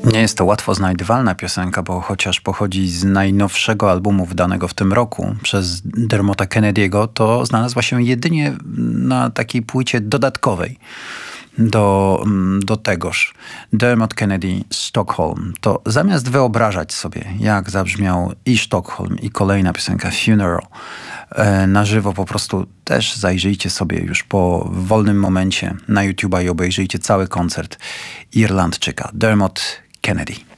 Nie jest to łatwo znajdywalna piosenka, bo chociaż pochodzi z najnowszego albumu wydanego w tym roku przez Dermota Kennedy'ego, to znalazła się jedynie na takiej płycie dodatkowej do tegoż. Dermot Kennedy, Stockholm. To zamiast wyobrażać sobie, jak zabrzmiał i Stockholm, i kolejna piosenka Funeral na żywo, po prostu też zajrzyjcie sobie już po wolnym momencie na YouTube'a i obejrzyjcie cały koncert Irlandczyka Dermot Kennedy.